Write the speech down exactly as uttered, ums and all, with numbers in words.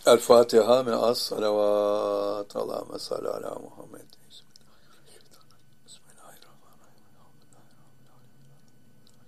El Fatiha me'as salavat. Allahümme salli ala Muhammed. Bismillahirrahmanirrahim.